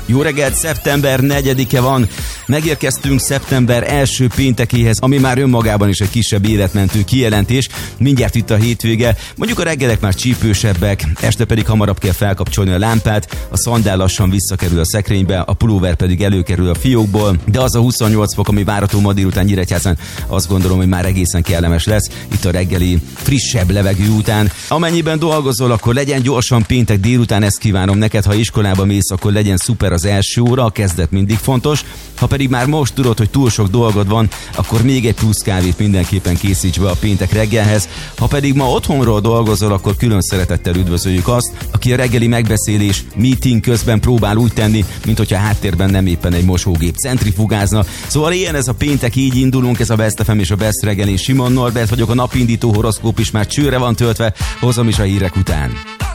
Jó reggelt, szeptember 4-e van, megérkeztünk szeptember első péntekéhez, ami már önmagában is egy kisebb életmentő kijelentés. Mindjárt itt a hétvége, mondjuk a reggelek már csípősebbek, este pedig hamarabb kell felkapcsolni a lámpát, a szandál lassan visszakerül a szekrénybe, a pulóver pedig előkerül a fiókból, de az a 28 fok, ami várható ma délután Nyíregyházán, azt gondolom, hogy már egészen kellemes lesz itt a reggeli frissebb levegő után. Amennyiben dolgozol, akkor legyen gyorsan péntek délután, ezt kívánom neked, ha iskolába mész, akkor legyen szuper az első óra, a kezdet mindig fontos. Ha pedig már most tudod, hogy túl sok dolgod van, akkor még egy plusz kávét mindenképpen készíts be a péntek reggelhez. Ha pedig ma otthonról dolgozol, akkor külön szeretettel üdvözöljük azt, aki a reggeli megbeszélés, meeting közben próbál úgy tenni, mint hogyha háttérben nem éppen egy mosógép centrifugázna. Szóval ilyen ez a péntek, így indulunk, ez a Best FM és a Best reggel. Én Simon Norbert vagyok, a napindító horoszkóp is már csőre van töltve, hozom is a hírek után.